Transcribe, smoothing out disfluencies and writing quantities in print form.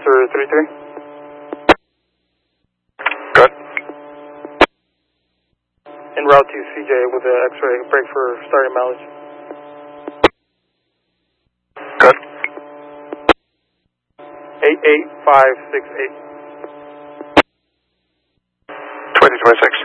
Monster 33. Good. En route to CJ with an X-ray, break for starting mileage. Good. 88568. 2026.